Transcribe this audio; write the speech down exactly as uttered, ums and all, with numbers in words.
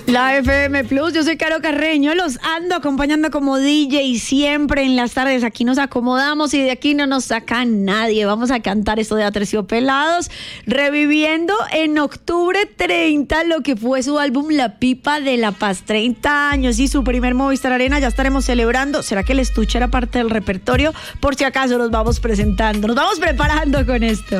La F M Plus, yo soy Caro Carreño, los ando acompañando como D J siempre en las tardes. Aquí nos acomodamos y de aquí no nos saca nadie. Vamos a cantar esto de Aterciopelados, reviviendo en octubre treinta lo que fue su álbum La Pipa de la Paz. treinta años y su primer Movistar Arena, ya estaremos celebrando. ¿Será que el estuche era parte del repertorio? Por si acaso nos vamos presentando, nos vamos preparando con esto.